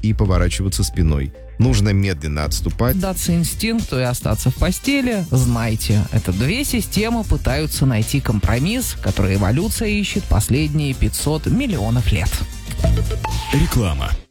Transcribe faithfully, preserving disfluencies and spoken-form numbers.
и поворачиваться спиной. Нужно медленно отступать. Даться инстинкту и остаться в постели. Знайте, это две системы пытаются найти компромисс, который эволюция ищет последние пятьсот миллионов лет. Реклама.